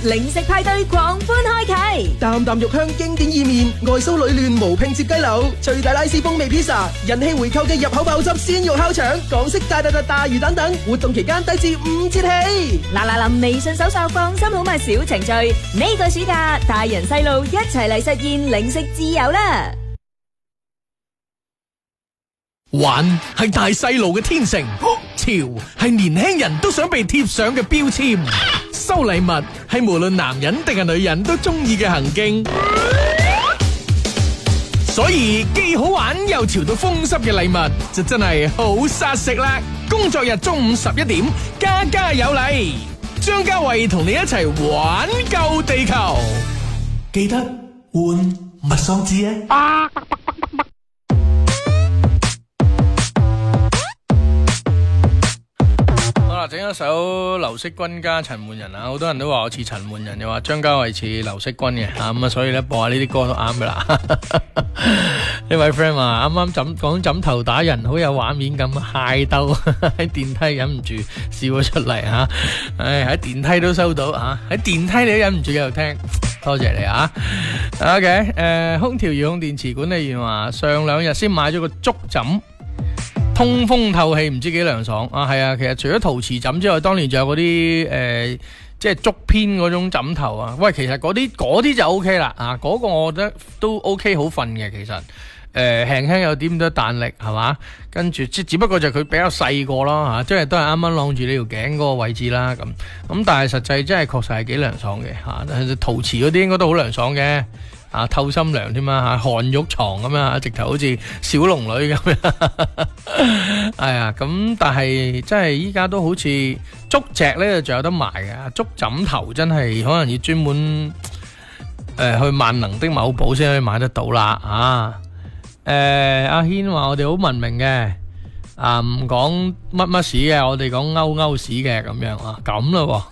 零食派對狂歡開啟， 淡淡肉香經典意麵，外酥裏嫩無拼接雞柳，最大拉絲風味披薩，人氣回購嘅入口爆汁鮮肉烤腸，港式大魚蛋等，活動期間低至5折起。 嗱臨微信搜索放心好買小程序，呢個暑假大人細路一齊嚟實現零食自由啦！ 玩係大細路嘅天性，潮係年輕人都想被貼上嘅標籤，收禮物係無論男人定係女人都中意嘅行徑，所以既好玩又潮到風濕嘅禮物就真係好殺食啦！工作日中午11點，家家有禮，張家慧同你一齊玩救地球，記得換麥桑子啊！整一首劉惜君加陳奐仁啊，好多人都話我似陳奐仁，又話張家慧似劉惜君嘅咁啊，所以咧播下呢啲歌都啱噶啦。呢位 friend 話啱啱講枕頭打人，好有畫面咁，揩兜喺電梯忍唔住笑咗出嚟吓，唉喺電梯都收到吓，喺電梯你都忍唔住繼續聽，多謝你啊。OK， 空調遙控電池管理員話上兩日先買咗個竹枕。通風透氣，唔知幾涼爽啊！係啊，其實除咗陶瓷枕之外，當年仲有嗰啲即係竹編嗰種枕頭啊。喂，其實嗰啲就 OK 啦啊！嗰個我覺得都 OK 好瞓嘅，其實輕輕有啲咁多彈力係嘛，跟住只不過就佢比較細個咯嚇，即係都係啱啱晾住你條頸嗰個位置啦咁，但係實際真係確實係幾涼爽嘅嚇，陶瓷嗰啲應該都好涼爽嘅。啊，透心涼添嘛嚇，寒玉床咁樣嚇，直頭好似小龍女咁樣。係啊，咁但係真係依家都好似竹席咧，仲有得賣嘅。竹枕頭真係可能要專門去萬能的某寶先可以買得到啦啊！阿軒話我哋好文明嘅。唔講乜屎嘅，我哋講勾屎嘅咁樣啊，咁咯。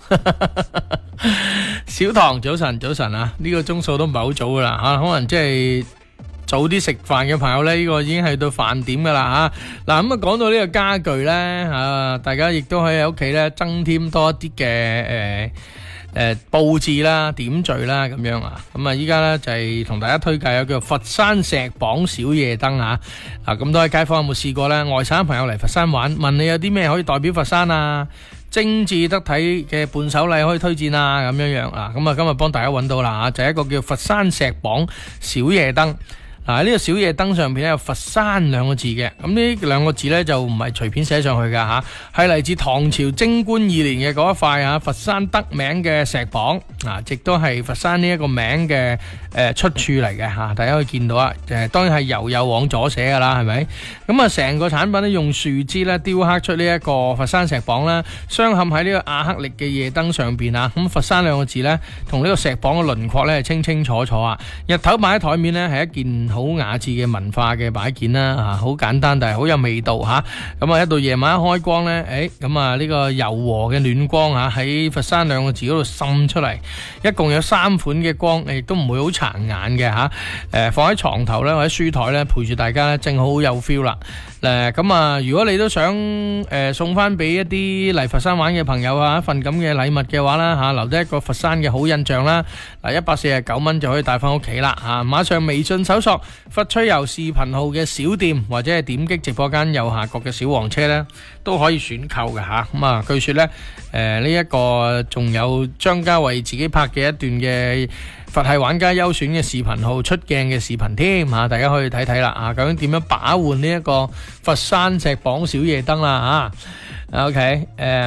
小唐早晨啊，呢個鐘數都唔係好早噶啦吓，可能即係早啲食飯嘅朋友呢，呢個已經係到飯點噶啦吓。嗱咁啊，講到呢個家具呢，大家亦都可以喺屋企呢增添多一啲嘅佈置啦、點綴啦咁樣啊，咁啊依家咧就係同大家推介有叫佛山石榜小夜燈啊，咁多位街坊有冇試過咧？外省朋友嚟佛山玩，問你有啲咩可以代表佛山啊？精緻得體嘅伴手禮可以推薦啊，咁樣啊，咁啊今日幫大家揾到啦，就係一個叫佛山石榜小夜燈。呢個小夜燈上邊有佛山兩個字嘅，咁呢兩個字呢，就唔係隨便寫上去噶吓，係嚟自唐朝貞觀2年嘅嗰一塊佛山得名嘅石榜亦都係佛山呢一個名嘅出處嚟嘅吓，大家可以見到啊，當然係由右往左寫噶啦，係咪？咁啊，成個產品咧用樹枝咧雕刻出呢一個佛山石榜啦，鑲嵌喺呢個亞克力嘅夜燈上邊啊，咁佛山兩個字呢，同呢個石榜嘅輪廓呢，係清清楚楚啊，日頭擺喺台面呢，係一件好雅致嘅文化嘅擺件啦，好簡單但係好有味道吓。咁啊，一到夜晚一開光呢，咁啊呢個柔和嘅暖光喺佛山兩個字嗰度滲出嚟，一共有3款嘅光，亦都唔會好殘眼嘅吓。放喺床頭咧或者書台咧陪住大家咧，正好有 feel 啦。咁啊，如果你都想送翻俾一啲嚟佛山玩嘅朋友一份咁嘅禮物嘅話啦留低一個佛山嘅好印象啦。149蚊就可以帶翻屋企啦馬上微信搜索佛趣遊視頻號嘅小店，或者係點擊直播間右下角嘅小黃車咧，都可以選購嘅吓。咁啊，據說咧呢一個仲有張家慧自己拍嘅一段嘅佛系玩家優選嘅視頻號出鏡嘅視頻添大家可以睇睇啦究竟點樣把玩呢一個佛山石榜小夜燈啦OK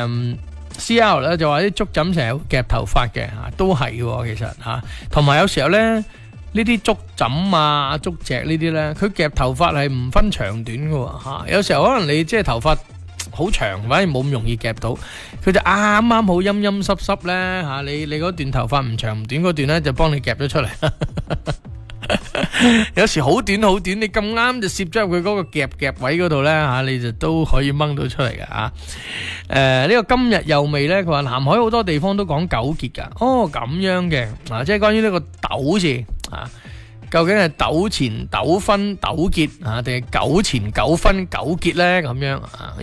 CL 咧就話啲竹枕成日夾頭髮嘅都係其實同埋有時候咧呢啲竹枕竹席呢啲咧，佢夾頭髮係唔分長短嘅有時候可能你即係頭髮好長，反而冇咁容易夾到，佢就啱啱好陰陰濕濕咧你嗰段頭髮唔長唔短嗰段咧就幫你夾咗出嚟。有時好短，你咁啱就攝咗入佢嗰個夾位嗰度咧你就都可以掹到出嚟嘅呢個今日又味咧，佢話南海好多地方都講糾結噶，咁樣嘅即係關於呢個糾字究竟係糾纏、糾紛、糾結定係糾纏、糾紛、糾結咧咁樣